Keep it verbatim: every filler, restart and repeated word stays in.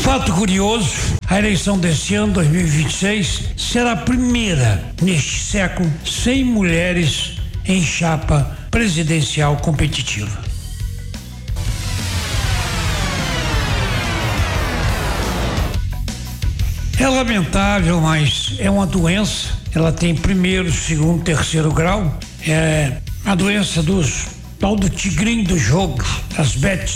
Fato curioso, a eleição deste ano, dois mil e vinte e seis, será a primeira neste século sem mulheres em chapa presidencial competitiva. É lamentável, mas é uma doença. Ela tem primeiro, segundo, terceiro grau. É a doença dos tal do tigrinho do jogo, das bets.